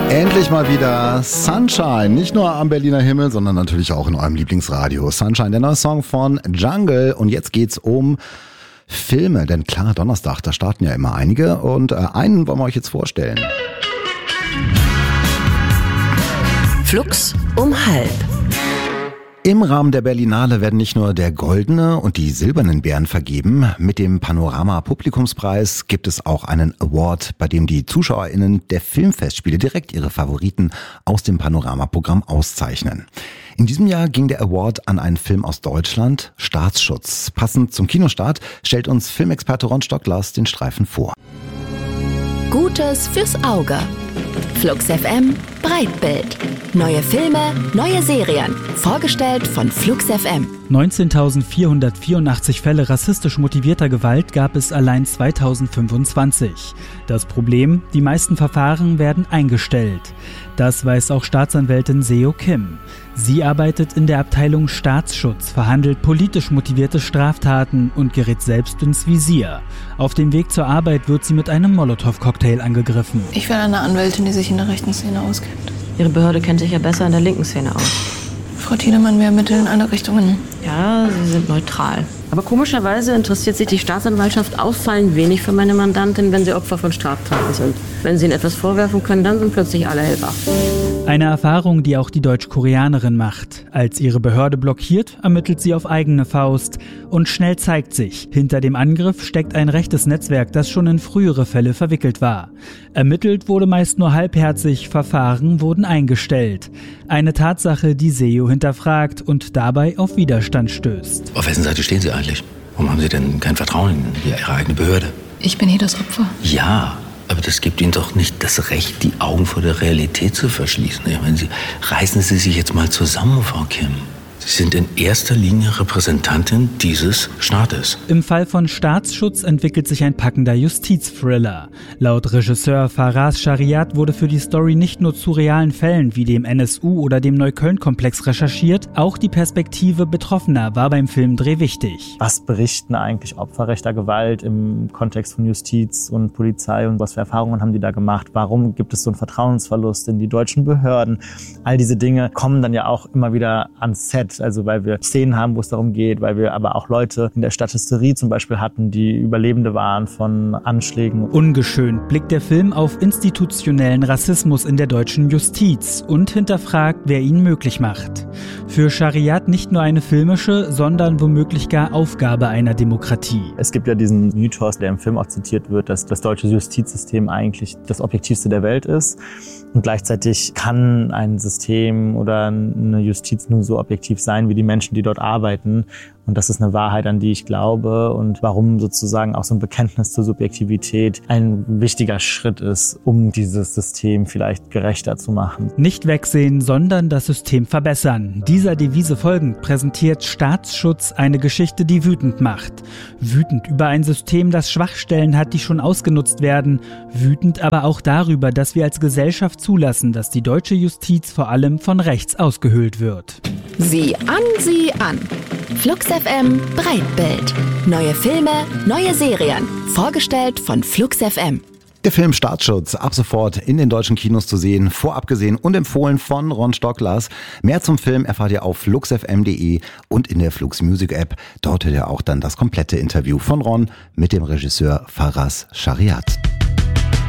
Endlich mal wieder Sunshine. Nicht nur am Berliner Himmel, sondern natürlich auch in eurem Lieblingsradio. Sunshine, der neue Song von Jungle. Und jetzt geht's um Filme. Denn klar, Donnerstag, da starten ja immer einige. Und einen wollen wir euch jetzt vorstellen. Flux um halb. Im Rahmen der Berlinale werden nicht nur der goldene und die silbernen Bären vergeben. Mit dem Panorama Publikumspreis gibt es auch einen Award, bei dem die ZuschauerInnen der Filmfestspiele direkt ihre Favoriten aus dem Panorama-Programm auszeichnen. In diesem Jahr ging der Award an einen Film aus Deutschland, Staatsschutz. Passend zum Kinostart stellt uns Filmexperte Ron Stocklas den Streifen vor. Gutes fürs Auge. Flux FM Breitbild. Neue Filme, neue Serien. Vorgestellt von Flux FM. 19.484 Fälle rassistisch motivierter Gewalt gab es allein 2025. Das Problem, die meisten Verfahren werden eingestellt. Das weiß auch Staatsanwältin Seo Kim. Sie arbeitet in der Abteilung Staatsschutz, verhandelt politisch motivierte Straftaten und gerät selbst ins Visier. Auf dem Weg zur Arbeit wird sie mit einem Molotow-Cocktail angegriffen. Ich bin eine Anwältin, die sich in der rechten Szene auskennt. Ihre Behörde kennt sich ja besser in der linken Szene aus. Frau Tiedemann, wir ermitteln in alle Richtungen. Ja, Sie sind neutral. Aber komischerweise interessiert sich die Staatsanwaltschaft auffallend wenig für meine Mandantin, wenn sie Opfer von Straftaten sind. Wenn sie ihnen etwas vorwerfen können, dann sind plötzlich alle hellwach. Eine Erfahrung, die auch die Deutsch-Koreanerin macht. Als ihre Behörde blockiert, ermittelt sie auf eigene Faust. Und schnell zeigt sich, hinter dem Angriff steckt ein rechtes Netzwerk, das schon in frühere Fälle verwickelt war. Ermittelt wurde meist nur halbherzig, Verfahren wurden eingestellt. Eine Tatsache, die Seo hinterfragt und dabei auf Widerstand stößt. Auf wessen Seite stehen Sie eigentlich? Warum haben Sie denn kein Vertrauen in Ihre eigene Behörde? Ich bin hier das Opfer. Ja, aber das gibt Ihnen doch nicht das Recht, die Augen vor der Realität zu verschließen. Ich meine, reißen Sie sich jetzt mal zusammen, Frau Kim. Sie sind in erster Linie Repräsentantin dieses Staates. Im Fall von Staatsschutz entwickelt sich ein packender Justizthriller. Laut Regisseur Faraz Shariat wurde für die Story nicht nur zu realen Fällen wie dem NSU oder dem Neukölln-Komplex recherchiert, auch die Perspektive Betroffener war beim Filmdreh wichtig. Was berichten eigentlich Opfer rechter Gewalt im Kontext von Justiz und Polizei und was für Erfahrungen haben die da gemacht? Warum gibt es so einen Vertrauensverlust in die deutschen Behörden? All diese Dinge kommen dann ja auch immer wieder ans Set. Also weil wir Szenen haben, wo es darum geht, weil wir aber auch Leute in der Stadthysterie zum Beispiel hatten, die Überlebende waren von Anschlägen. Ungeschönt blickt der Film auf institutionellen Rassismus in der deutschen Justiz und hinterfragt, wer ihn möglich macht. Für Shariat nicht nur eine filmische, sondern womöglich gar Aufgabe einer Demokratie. Es gibt ja diesen Mythos, der im Film auch zitiert wird, dass das deutsche Justizsystem eigentlich das objektivste der Welt ist. Und gleichzeitig kann ein System oder eine Justiz nur so objektiv sein wie die Menschen, die dort arbeiten. Und das ist eine Wahrheit, an die ich glaube und warum sozusagen auch so ein Bekenntnis zur Subjektivität ein wichtiger Schritt ist, um dieses System vielleicht gerechter zu machen. Nicht wegsehen, sondern das System verbessern. Dieser Devise folgend präsentiert Staatsschutz eine Geschichte, die wütend macht. Wütend über ein System, das Schwachstellen hat, die schon ausgenutzt werden. Wütend aber auch darüber, dass wir als Gesellschaft zulassen, dass die deutsche Justiz vor allem von rechts ausgehöhlt wird. Sieh an. Flux FM Breitbild. Neue Filme, neue Serien. Vorgestellt von Flux FM. Der Film Staatsschutz ab sofort in den deutschen Kinos zu sehen, vorab gesehen und empfohlen von Ron Stocklas. Mehr zum Film erfahrt ihr auf fluxfm.de und in der Flux Music App. Dort hört ihr auch dann das komplette Interview von Ron mit dem Regisseur Faraz Shariat.